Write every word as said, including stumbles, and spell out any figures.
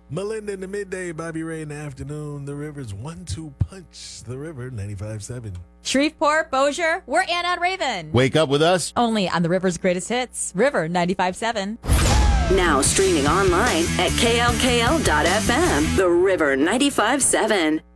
Melinda in the midday, Bobby Ray in the afternoon. The River's one two punch. The River ninety-five point seven. Shreveport, Bossier, we're Anna and Raven. Wake up with us. Only on the River's greatest hits, River ninety-five point seven. Now streaming online at K L K L dot F M. The River ninety-five point seven.